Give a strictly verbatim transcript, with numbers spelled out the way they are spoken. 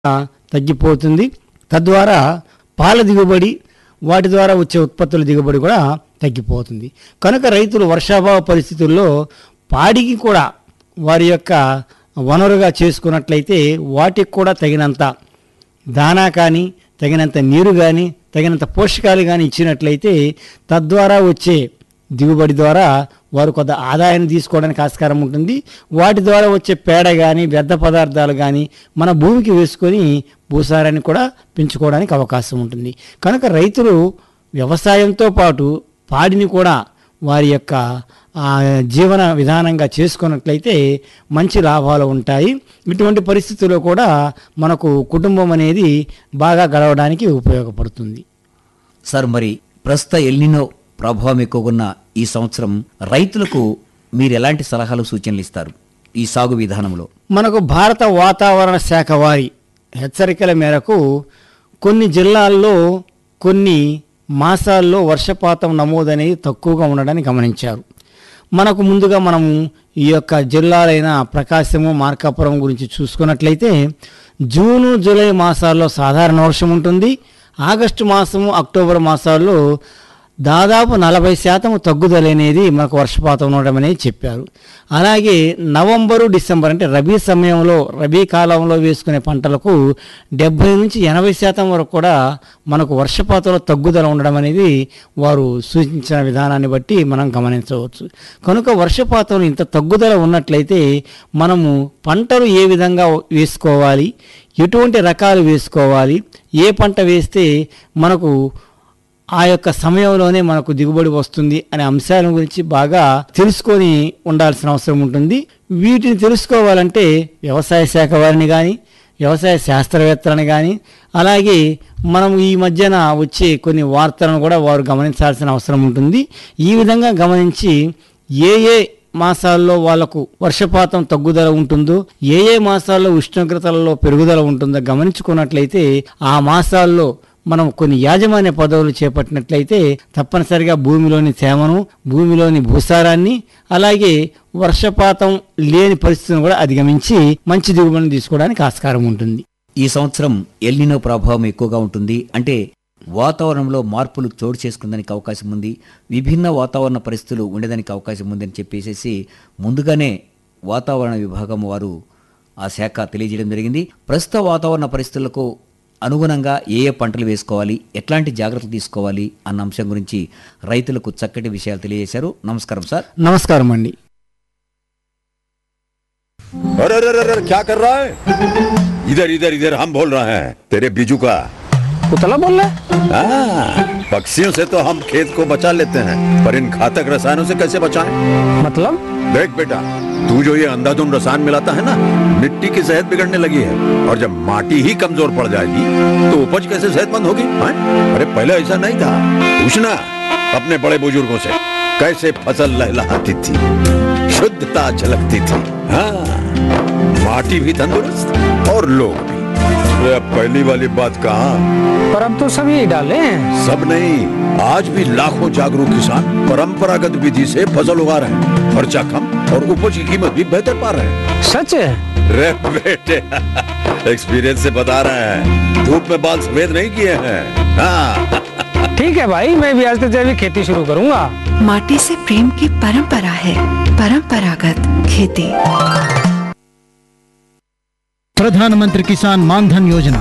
తగ్గిపోతుంది. తద్వారా పాల దిగుబడి, వాటి ద్వారా వచ్చే ఉత్పత్తుల దిగుబడి కూడా తగ్గిపోతుంది. కనుక రైతులు వర్షాభావ పరిస్థితుల్లో పాడికి కూడా వారి యొక్క వనరుగా చేసుకున్నట్లయితే వాటికి కూడా తగినంత దానా కానీ, తగినంత నీరు కానీ, తగినంత పోషకాలు కానీ ఇచ్చినట్లయితే తద్వారా వచ్చే దిగుబడి ద్వారా వారు కొంత ఆదాయాన్ని తీసుకోవడానికి ఆస్కారం ఉంటుంది. వాటి ద్వారా వచ్చే పేడ కానీ, వ్యర్థ పదార్థాలు కానీ మన భూమికి వేసుకొని భూసారాన్ని కూడా పెంచుకోవడానికి అవకాశం ఉంటుంది. కనుక రైతులు వ్యవసాయంతో పాటు పాడిని కూడా వారి యొక్క జీవన విధానంగా చేసుకున్నట్లయితే మంచి లాభాలు ఉంటాయి. ఇటువంటి పరిస్థితుల్లో కూడా మనకు కుటుంబం అనేది బాగా గడవడానికి ఉపయోగపడుతుంది. సార్, మరి ప్రస్తుత ఎల్నినో ప్రభావం ఎక్కువగా ఈ సంవత్సరం రైతులకు మీరు ఎలాంటి సలహాలు సూచనలు ఇస్తారు ఈ సాగు విధానంలో? మనకు భారత వాతావరణ శాఖ వారి హెచ్చరికల మేరకు కొన్ని జిల్లాల్లో కొన్ని మాసాల్లో వర్షపాతం నమోదనేది తక్కువగా ఉండడాన్ని గమనించారు. మనకు ముందుగా మనము ఈ యొక్క జిల్లాలైన ప్రకాశము, మార్కాపురం గురించి చూసుకున్నట్లయితే జూను జూలై మాసాల్లో సాధారణ వర్షం ఉంటుంది. ఆగస్టు మాసము, అక్టోబర్ మాసాల్లో దాదాపు నలభై శాతం తగ్గుదల అనేది మనకు వర్షపాతం ఉండడం అనేది చెప్పారు. అలాగే నవంబరు, డిసెంబర్ అంటే రబీ సమయంలో, రబీ కాలంలో వేసుకునే పంటలకు డెబ్బై నుంచి ఎనభై శాతం వరకు కూడా మనకు వర్షపాతంలో తగ్గుదల ఉండడం అనేది వారు సూచించిన విధానాన్ని బట్టి మనం గమనించవచ్చు. కనుక వర్షపాతంలో ఇంత తగ్గుదల ఉన్నట్లయితే మనము పంటలు ఏ విధంగా వేసుకోవాలి, ఎటువంటి రకాలు వేసుకోవాలి, ఏ పంట వేస్తే మనకు ఆ యొక్క సమయంలోనే మనకు దిగుబడి వస్తుంది అనే అంశాల గురించి బాగా తెలుసుకొని ఉండాల్సిన అవసరం ఉంటుంది. వీటిని తెలుసుకోవాలంటే వ్యవసాయ శాఖ వారిని కానీ, వ్యవసాయ శాస్త్రవేత్తలను కానీ, అలాగే మనం ఈ మధ్యన వచ్చే కొన్ని వార్తలను కూడా వారు గమనించాల్సిన అవసరం ఉంటుంది. ఈ విధంగా గమనించి ఏ ఏ మాసాల్లో వాళ్లకు వర్షపాతం తగ్గుదల ఉంటుందో, ఏ ఏ మాసాల్లో ఉష్ణోగ్రతలలో పెరుగుదల ఉంటుందో గమనించుకున్నట్లయితే ఆ మాసాల్లో మనం కొన్ని యాజమాన్య పదవులు చేపట్టినట్లయితే తప్పనిసరిగా భూమిలోని తేమను, భూమిలోని భూసారాన్ని, అలాగే వర్షపాతం లేని పరిస్థితులను కూడా అధిగమించి మంచి దిగుబడిని తీసుకోవడానికి ఆస్కారం ఉంటుంది. ఈ సంవత్సరం ఎల్నినో ప్రభావం ఎక్కువగా ఉంటుంది అంటే వాతావరణంలో మార్పులు చోటు చేసుకునేదానికి అవకాశం ఉంది, విభిన్న వాతావరణ పరిస్థితులు ఉండేదానికి అవకాశం ఉందని చెప్పేసి ముందుగానే వాతావరణ విభాగం వారు ఆ శాఖ తెలియజేయడం జరిగింది. ప్రస్తుత వాతావరణ పరిస్థితులకు అనుగుణంగా ఏ ఏ పంటలు వేసుకోవాలి, ఎట్లాంటి జాగ్రత్తలు తీసుకోవాలి అన్న అంశం గురించి రైతులకు చక్కటి విషయాలు తెలియజేశారు. నమస్కారం సార్. నమస్కారం అండి. अरे अरे अरे क्या कर रहा है? इधर इधर इधर हम बोल रहे हैं तेरे बीजू का उतला बोल रहा है। पक्षियों से तो हम खेत को बचा लेते हैं, पर इन घातक रसायनों से कैसे बचाएं? मतलब? देख बेटा, तू जो ये अंधाधुंध रसायन मिलाता है ना, मिट्टी की सेहत बिगड़ने लगी है। और जब माटी ही कमजोर पड़ जाएगी तो उपज कैसे सेहतमंद होगी? हाँ? अरे पहले ऐसा नहीं था। पूछना अपने बड़े बुजुर्गों से, कैसे फसल लहलहाती थी, शुद्धता झलकती थी। हाँ, माटी भी तंदुरुस्त और लोग भी। अब पहली वाली बात कहाँ? पर अब तो सभी डाले हैं। सब नहीं, आज भी लाखों जागरूक किसान परंपरागत विधि से फसल उगा रहे हैं। खर्चा कम और उपज की कीमत भी बेहतर पा रहे हैं। सच है? रे बेटे, एक्सपीरियंस से बता रहे हैं, धूप में बाल सफेद नहीं किए हैं। हाँ। ठीक है भाई, मैं भी आज से जैविक खेती शुरू करूंगा। माटी से प्रेम की परंपरा है परंपरागत खेती। प्रधानमंत्री किसान मानधन योजना